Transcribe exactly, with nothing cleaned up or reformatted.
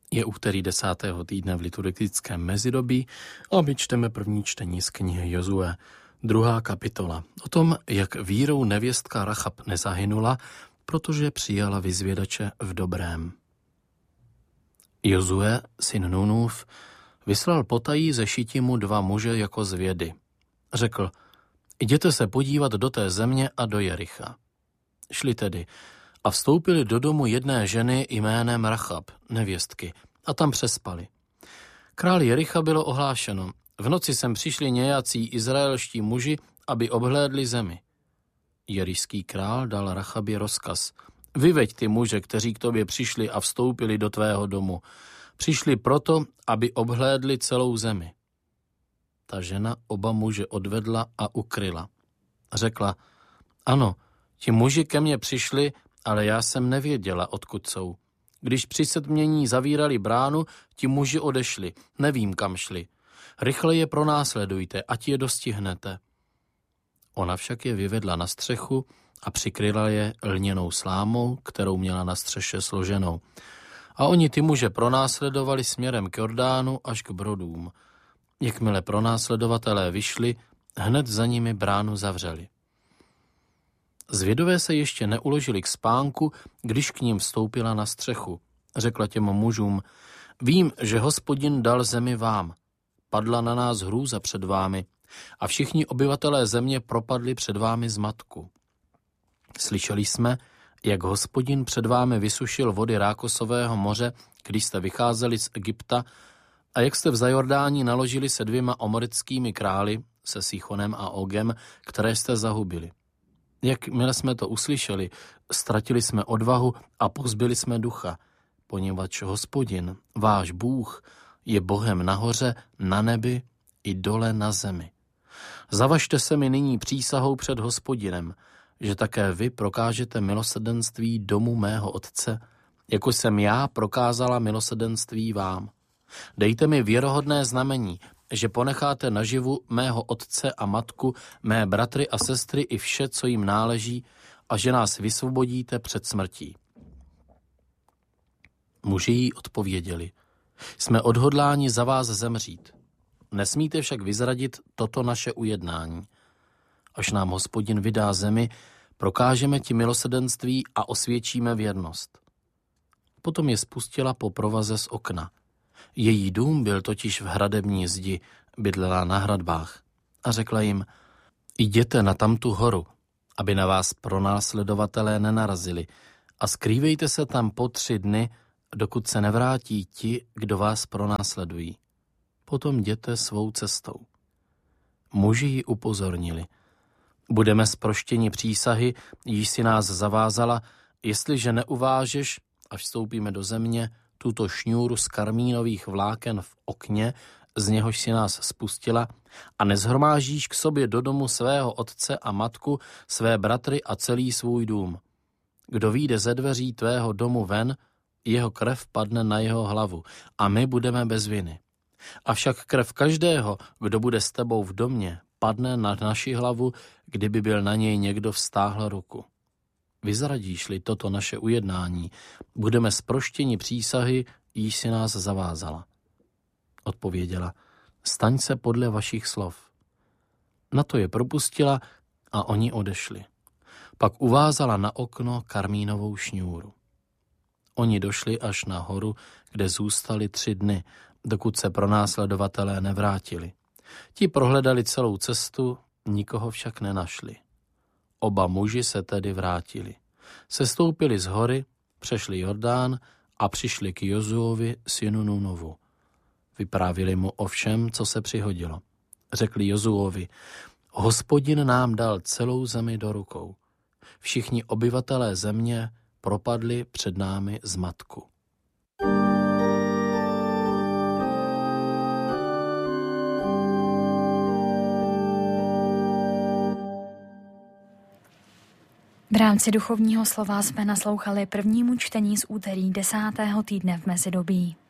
Je úterý desátého týdne v liturgickém mezidobí a my čteme první čtení z knihy Jozue, druhá kapitola. O tom, jak vírou nevěstka Rachab nezahynula, protože přijala vyzvědače v dobrém. Jozue, syn Nunův, vyslal potají ze Šitimu dva muže jako zvědy. Řekl, jděte se podívat do té země a do Jericha. Šli tedy a vstoupili do domu jedné ženy jménem Rachab, nevěstky, a tam přespali. Král Jericha bylo ohlášeno, v noci sem přišli nějací izraelští muži, aby obhlédli zemi. Jerišský král dal Rachabi rozkaz, vyveď ty muže, kteří k tobě přišli a vstoupili do tvého domu. Přišli proto, aby obhlédli celou zemi. Ta žena oba muže odvedla a ukryla. Řekla, ano, ti muži ke mně přišli, ale já jsem nevěděla, odkud jsou. Když při setmění zavírali bránu, ti muži odešli, nevím, kam šli. Rychle je pronásledujte, ať je dostihnete. Ona však je vyvedla na střechu a přikryla je lněnou slámou, kterou měla na střeše složenou. A oni ty muže pronásledovali směrem k Jordánu až k brodům. Jakmile pronásledovatelé vyšli, hned za nimi bránu zavřeli. Zvědové se ještě neuložili k spánku, když k ním vstoupila na střechu. Řekla těm mužům, vím, že Hospodin dal zemi vám. Padla na nás hrůza před vámi a všichni obyvatelé země propadli před vámi zmatku. Slyšeli jsme, jak Hospodin před vámi vysušil vody Rákosového moře, když jste vycházeli z Egypta, a jak jste v Zajordání naložili se dvěma omorickými králi, se Sichonem a Ogem, které jste zahubili. Jakmile jsme to uslyšeli, ztratili jsme odvahu a pozbyli jsme ducha, poněvadž Hospodin, váš Bůh, je Bohem nahoře, na nebi i dole na zemi. Zavažte se mi nyní přísahou před Hospodinem, že také vy prokážete milosrdenství domu mého otce, jako jsem já prokázala milosrdenství vám. Dejte mi věrohodné znamení, že ponecháte naživu mého otce a matku, mé bratry a sestry i vše, co jim náleží, a že nás vysvobodíte před smrtí. Muži jí odpověděli, jsme odhodláni za vás zemřít. Nesmíte však vyzradit toto naše ujednání. Až nám Hospodin vydá zemi, prokážeme ti milosrdenství a osvědčíme věrnost. Potom je spustila po provaze z okna. Její dům byl totiž v hradební zdi, bydlela na hradbách. A řekla jim, jděte na tamtu horu, aby na vás pronásledovatelé nenarazili, a skrývejte se tam po tři dny, dokud se nevrátí ti, kdo vás pronásledují. Potom jděte svou cestou. Muži ji upozornili. Budeme zproštěni přísahy, již si nás zavázala, jestliže neuvážeš, až vstoupíme do země, tuto šňůru z karmínových vláken v okně, z něhož si nás spustila, a nezhromážíš k sobě do domu svého otce a matku, své bratry a celý svůj dům. Kdo vyjde ze dveří tvého domu ven, jeho krev padne na jeho hlavu a my budeme bez viny. Avšak krev každého, kdo bude s tebou v domě, padne na naši hlavu, kdyby byl na něj někdo vztáhl ruku. Vyzradíš-li toto naše ujednání, budeme zproštěni přísahy, již si nás zavázala. Odpověděla, staň se podle vašich slov. Na to je propustila a oni odešli. Pak uvázala na okno karmínovou šňůru. Oni došli až na horu, kde zůstali tři dny, dokud se pronásledovatelé nevrátili. Ti prohledali celou cestu, nikoho však nenašli. Oba muži se tedy vrátili. Sestoupili z hory, přešli Jordán a přišli k Jozuovi, synu Nunovu. Vyprávili mu o všem, co se přihodilo. Řekli Jozuovi, Hospodin nám dal celou zemi do rukou. Všichni obyvatelé země propadli před námi zmatku. V rámci duchovního slova jsme naslouchali prvnímu čtení z úterý desátého týdne v mezidobí.